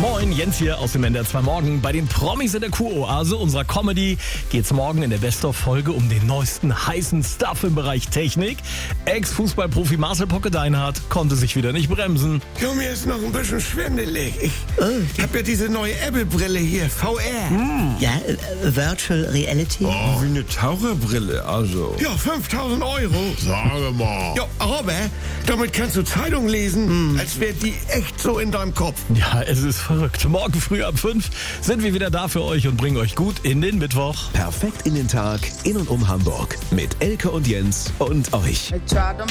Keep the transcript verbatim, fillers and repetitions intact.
Moin, Jens hier aus dem N D R zwei Morgen. Bei den Promis in der Kuroase unserer Comedy geht's morgen in der Best-of-Folge um den neuesten heißen Stuff im Bereich Technik. Ex-Fußballprofi Marcel Pocke-Deinhardt konnte sich wieder nicht bremsen. Jo, mir ist noch ein bisschen schwindelig. Ich oh. hab ja diese neue Apple-Brille hier, V R. Mm. Ja, äh, Virtual Reality. Oh, wie eine Taucherbrille, also. Ja, fünftausend Euro. Sage mal. Ja, aber damit kannst du Zeitung lesen, mm. als wäre die echt so in deinem Kopf. Ja, es ist verrückt. Morgen früh ab fünf sind wir wieder da für euch und bringen euch gut in den Mittwoch. Perfekt in den Tag, in und um Hamburg. Mit Elke und Jens und euch.